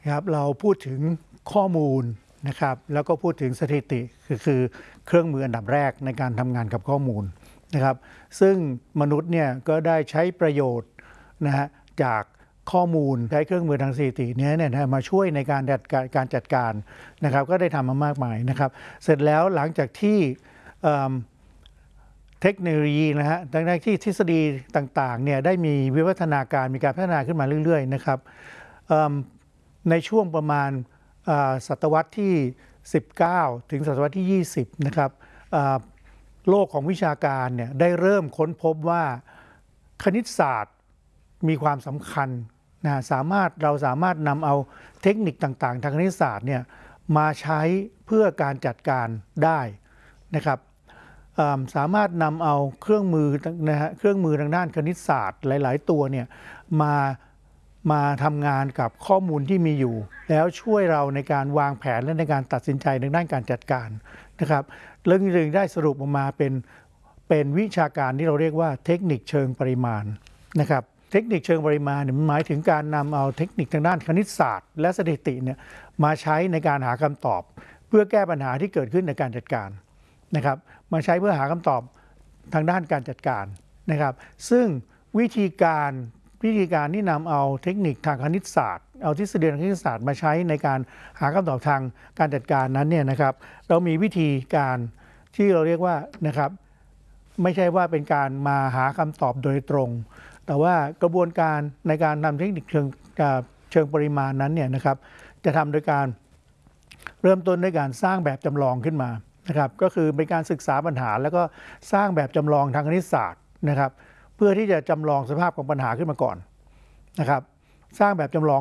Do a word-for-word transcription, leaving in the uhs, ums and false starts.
ครับเราพูดถึงข้อมูลนะครับแล้วก็พูดถึงสถิติคือคือเครื่องมืออันดับแรกในการทำงานกับข้อมูลนะครับซึ่งมนุษย์เนี่ยก็ได้ใช้ประโยชน์นะฮะจากข้อมูลใช้เครื่องมือทางสถิตินี้เนี่ยมาช่วยในการจัดการการจัดการนะครับก็ได้ทำมามากมายนะครับเสร็จแล้วหลังจากที่เทคโนโลยีนะฮะดังนั้นที่ทฤษฎีต่างๆเนี่ยได้มีวิวัฒนาการมีการพัฒนาขึ้นมาเรื่อยๆนะครับในช่วงประมาณศตวรรษที่สิบเก้าถึงศตวรรษที่ยี่สิบนะครับโลกของวิชาการเนี่ยได้เริ่มค้นพบว่าคณิตศาสตร์มีความสำคัญนะสามารถเราสามารถนำเอาเทคนิคต่างๆทางคณิตศาสตร์เนี่ยมาใช้เพื่อการจัดการได้นะครับสามารถนำเอาเครื่องมือนะฮะเครื่องมือทางด้านคณิตศาสตร์หลายๆตัวเนี่ยมามาทำงานกับข้อมูลที่มีอยู่แล้วช่วยเราในการวางแผนและในการตัดสินใจในด้านการจัดการนะครับเรื่องนึงได้สรุปออกมาเป็นเป็นวิชาการที่เราเรียกว่าเทคนิคเชิงปริมาณนะครับเทคนิคเชิงปริมาณเนี่ยหมายถึงการนำเอาเทคนิคทางด้านคณิตศาสตร์และสถิติเนี่ยมาใช้ในการหาคำตอบเพื่อแก้ปัญหาที่เกิดขึ้นในการจัดการนะครับมาใช้เพื่อหาคำตอบทางด้านการจัดการนะครับซึ่งวิธีการวิธีการที่นำเอาเทคนิคทางคณิตศาสตร์เอาทฤษฎีทางคณิตศาสตร์มาใช้ในการหาคำตอบทางการจัดการนั้นเนี่ยนะครับเรามีวิธีการที่เราเรียกว่านะครับไม่ใช่ว่าเป็นการมาหาคำตอบโดยตรงแต่ว่ากระบวนการในการนำเทคนิคเชิงเชิงปริมาณนั้นเนี่ยนะครับจะทำโดยการเริ่มต้นด้วยการสร้างแบบจำลองขึ้นมานะครับก็คือเป็นการศึกษาปัญหาแล้วก็สร้างแบบจำลองทางคณิตศาสตร์นะครับเพื่อที่จะจำลองสภาพของปัญหาขึ้นมาก่อนนะครับสร้างแบบจำลอง